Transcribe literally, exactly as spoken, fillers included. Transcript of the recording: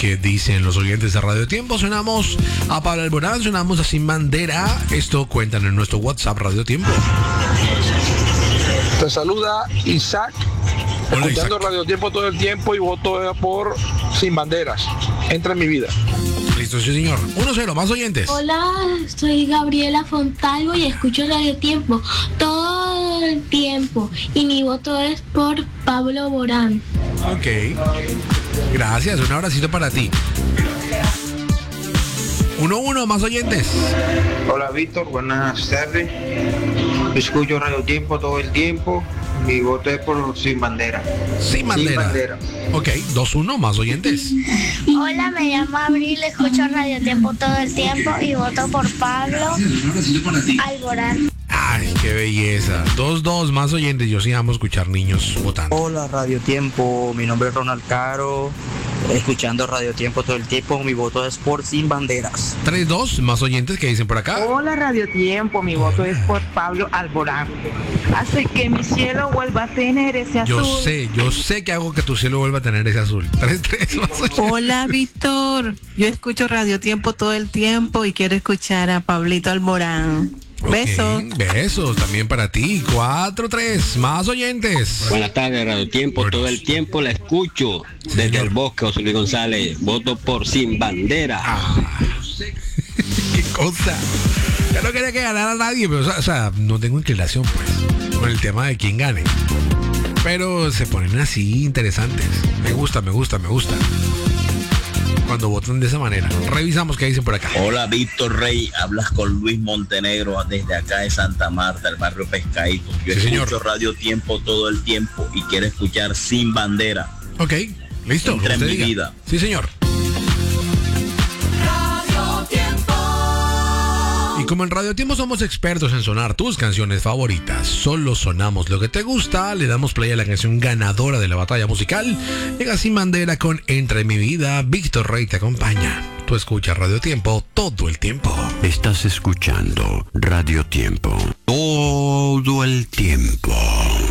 que dicen los oyentes de Radio Tiempo. Sonamos a Pablo Alborán, sonamos a Sin Bandera. Esto cuentan en nuestro WhatsApp Radio Tiempo. Te saluda Isaac, Hola, escuchando Isaac. Radio Tiempo todo el tiempo y voto por Sin Banderas. Entra en mi vida. Listo, sí señor. uno cero, más oyentes. Hola, soy Gabriela Fontalvo y escucho Radio Tiempo todo el tiempo. Y mi voto es por Pablo Alborán. Ok. Gracias, un abracito para ti. uno uno, más oyentes. Hola Víctor, buenas tardes. Escucho Radio Tiempo todo el tiempo. Mi voto es por Sin Bandera. Sin bandera. Sin Bandera. Ok, dos uno, más oyentes. Hola, me llamo Abril, escucho Radio Tiempo todo el tiempo y voto por Pablo Alborán. Ay, qué belleza. dos dos, más oyentes. Yo sí amo escuchar niños votando. Hola Radio Tiempo, mi nombre es Ronald Caro, escuchando Radio Tiempo todo el tiempo, mi voto es por Sin Banderas. tres dos, más oyentes que dicen por acá. Hola Radio Tiempo, mi voto es por Pablo Alborán. Hace que mi cielo vuelva a tener ese azul. Yo sé, yo sé que hago que tu cielo vuelva a tener ese azul. tres tres, más oyentes. Hola Víctor, yo escucho Radio Tiempo todo el tiempo y quiero escuchar a Pablito Alborán. Besos. Ok, besos también para ti. cuatro tres, más oyentes. Buenas tardes, Radio Tiempo. Buenos. Todo el tiempo la escucho desde Señor. el bosque, José Luis González. Voto por Sin Bandera. Ah, qué cosa. Yo no quería que ganara nadie, pero o sea, o sea, no tengo inclinación pues con el tema de quién gane. Pero se ponen así interesantes. Me gusta, me gusta, me gusta. Cuando votan de esa manera. Revisamos qué dicen por acá. Hola Víctor Rey, hablas con Luis Montenegro desde acá de Santa Marta, el barrio Pescadito. Yo Sí, escucho señor. Radio Tiempo todo el tiempo y quiero escuchar Sin Bandera. Ok, listo. Entra en usted mi diga. vida. Sí, señor. Y como en Radio Tiempo somos expertos en sonar tus canciones favoritas, solo sonamos lo que te gusta, le damos play a la canción ganadora de la batalla musical. Llega Sin Bandera con Entra en mi vida, Víctor Rey te acompaña. Tú escuchas Radio Tiempo todo el tiempo. Estás escuchando Radio Tiempo todo el tiempo.